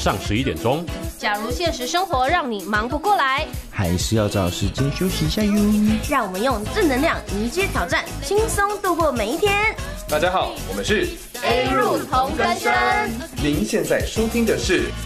上11点钟。 假如现实生活让你忙不过来， 还是要找时间休息一下哟。 让我们用正能量迎接挑战，轻松度过每一天。 大家好，我们是 A 入同根生。 您现在收听的是